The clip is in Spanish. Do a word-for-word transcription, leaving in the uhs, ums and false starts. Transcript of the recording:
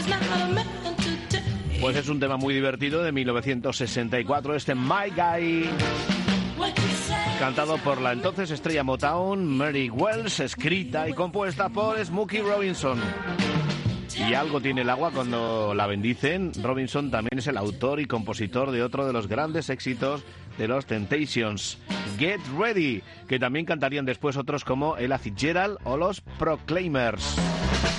Pues es un tema muy divertido de mil novecientos sesenta y cuatro, este My Guy, cantado por la entonces estrella Motown Mary Wells, escrita y compuesta por Smokey Robinson. Y algo tiene el agua cuando la bendicen. Robinson también es el autor y compositor de otro de los grandes éxitos de los Temptations, Get Ready, que también cantarían después otros como Ella Fitzgerald o los Proclaimers.